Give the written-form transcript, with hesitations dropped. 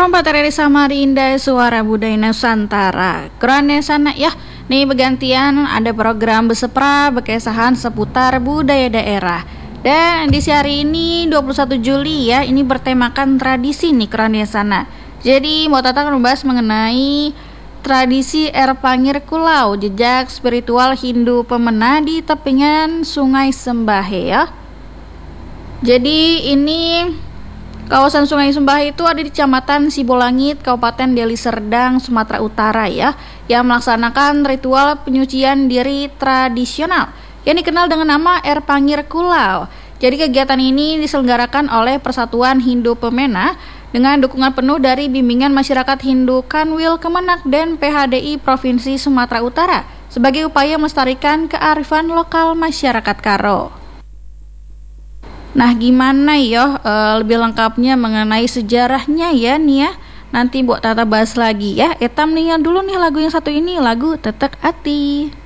Pateri Samarinda Suara Budaya Nusantara. Keren sana ya. Nih bergantian ada program Besepra berkesahan seputar budaya daerah. Dan di hari ini 21 Juli ya, ini bertemakan tradisi nih keren sana. Jadi mau tata membahas mengenai tradisi Pangir Kulau, jejak spiritual Hindu pemena di tepingan Sungai Sembahe ya. Jadi ini kawasan Sungai Sembahe itu ada di Kecamatan Sibolangit, Kabupaten Deli Serdang, Sumatera Utara ya, yang melaksanakan ritual penyucian diri tradisional yang dikenal dengan nama Pangir Kulau. Jadi kegiatan ini diselenggarakan oleh Persatuan Hindu Pemena dengan dukungan penuh dari bimbingan masyarakat Hindu Kanwil Kemenak dan PHDI Provinsi Sumatera Utara sebagai upaya melestarikan kearifan lokal masyarakat Karo. Nah gimana ya lebih lengkapnya mengenai sejarahnya ya nih ya. Nanti buat Tata bahas lagi ya. Etam nih yang dulu nih lagu yang satu ini, lagu Tetek Ati.